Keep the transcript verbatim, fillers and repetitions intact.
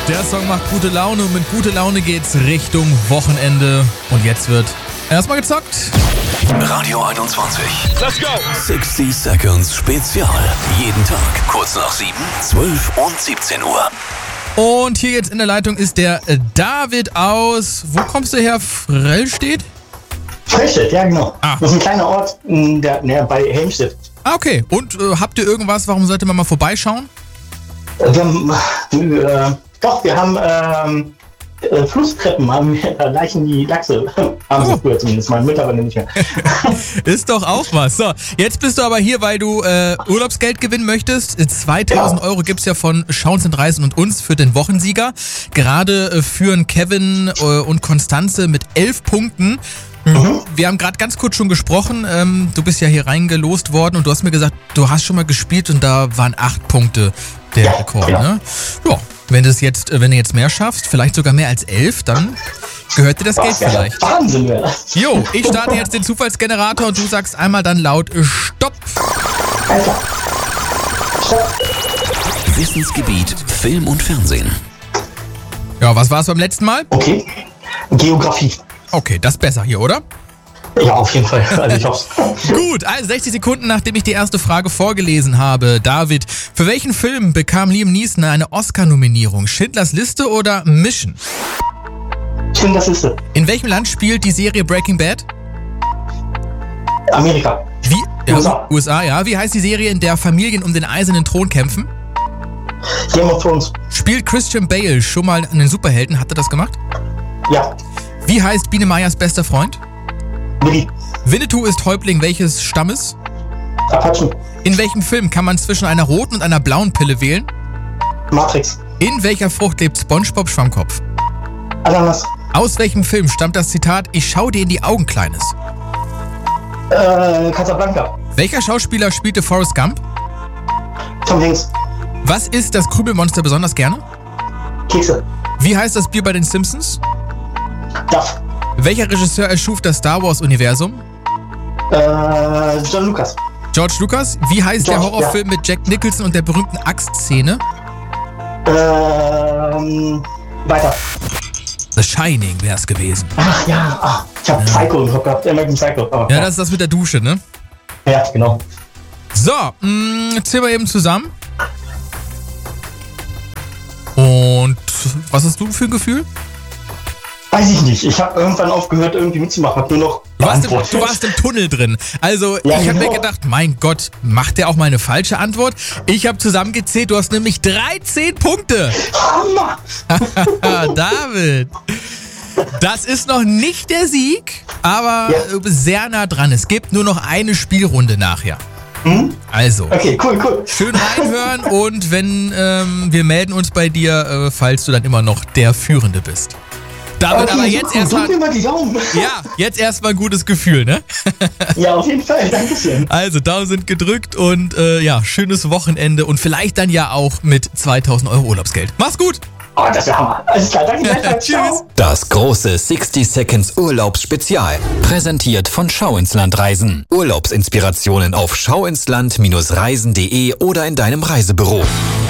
Der Song macht gute Laune und mit gute Laune geht's Richtung Wochenende. Und jetzt wird erstmal gezockt. Radio einundzwanzig. Let's go! sechzig Seconds Spezial. Jeden Tag kurz nach sieben, zwölf und siebzehn Uhr. Und hier jetzt in der Leitung ist der David aus, wo kommst du her? Frellstedt? Frellstedt, ja genau. Ah. Das ist ein kleiner Ort in der, ne, bei Helmstedt. Ah, okay. Und äh, habt ihr irgendwas, warum sollte man mal vorbeischauen? Wir haben, äh, doch, wir haben ähm, äh, Flusstreppen, haben wir, da leichen die Lachse. Haben sie Oh. früher zumindest, mal mittlerweile nicht mehr. Ist doch auch was. So, jetzt bist du aber hier, weil du äh, Urlaubsgeld gewinnen möchtest. zweitausend Ja. Euro gibt's ja von Schauens und Reisen und uns für den Wochensieger. Gerade äh, führen Kevin äh, und Konstanze mit elf Punkten. Mhm. Wir haben gerade ganz kurz schon gesprochen. Ähm, du bist ja hier reingelost worden und du hast mir gesagt, du hast schon mal gespielt und da waren acht Punkte der Ja, Rekord. genau. Ne? Ja, wenn, das jetzt, wenn du jetzt mehr schaffst, vielleicht sogar mehr als elf, dann gehört dir das Geld Was, ja, vielleicht. Wahnsinn wäre das. Jo, ich starte jetzt den Zufallsgenerator und du sagst einmal dann laut Stopp. Alter. Stopp. Wissensgebiet Film und Fernsehen. Ja, was war es beim letzten Mal? Okay. Geografie. Okay, das ist besser hier, oder? Ja, auf jeden Fall. Also ich hoff's. Gut, also sechzig Sekunden, nachdem ich die erste Frage vorgelesen habe. David, für welchen Film bekam Liam Neeson eine Oscar-Nominierung? Schindlers Liste oder Mission? Stimmt, das ist es. In welchem Land spielt die Serie Breaking Bad? Amerika. Wie? Ja, U S A. U S A, ja. Wie heißt die Serie, in der Familien um den eisernen Thron kämpfen? Game of Thrones. Spielt Christian Bale schon mal einen Superhelden? Hat er das gemacht? Ja. Wie heißt Biene Meyers bester Freund? Willi. Winnetou ist Häuptling welches Stammes? Apachen. In welchem Film kann man zwischen einer roten und einer blauen Pille wählen? Matrix. In welcher Frucht lebt SpongeBob Schwammkopf? Ananas. Aus welchem Film stammt das Zitat Ich schau dir in die Augen, Kleines? Äh, Casablanca. Welcher Schauspieler spielte Forrest Gump? Tom Hanks. Was isst das Krümelmonster besonders gerne? Kekse. Wie heißt das Bier bei den Simpsons? Duff. Welcher Regisseur erschuf das Star Wars-Universum? Äh, John Lucas. George Lucas. Wie heißt der George, Horrorfilm mit Jack Nicholson und der berühmten Axtszene? Ähm, weiter. The Shining wäre es gewesen. Ach ja, ach, ich hab Psycho im Kopf gehabt, American Psycho. Oh, Ja, das ist das mit der Dusche, ne? ja, genau. So, mh, zählen wir eben zusammen. Und was hast du für ein Gefühl? Weiß ich nicht. Ich habe irgendwann aufgehört, irgendwie mitzumachen. Hab nur noch Du warst, im, beantwortet. du warst im Tunnel drin. Also Ja, ich habe mir genau. gedacht, mein Gott, macht der auch mal eine falsche Antwort? Ich habe zusammengezählt, du hast nämlich dreizehn Punkte. Hammer! David, das ist noch nicht der Sieg, aber Ja. du bist sehr nah dran. Es gibt nur noch eine Spielrunde nachher. Hm? Also, Okay, cool, cool. schön reinhören und wenn ähm, wir melden uns bei dir, äh, falls du dann immer noch der Führende bist. David, Okay, aber jetzt super. erstmal, Drück mir mal die Daumen. ja, jetzt erstmal ein gutes Gefühl, ne? Ja, auf jeden Fall. Dankeschön. Also, Daumen sind gedrückt und äh, ja, schönes Wochenende und vielleicht dann ja auch mit zweitausend Euro Urlaubsgeld. Mach's gut! Oh, das ist der Hammer. Alles klar, danke gleichfalls. Tschüss. Ciao. Das große sechzig Seconds Urlaubsspezial. Präsentiert von Schau ins Land Reisen. Urlaubsinspirationen auf schauinsland Bindestrich reisen punkt de oder in deinem Reisebüro.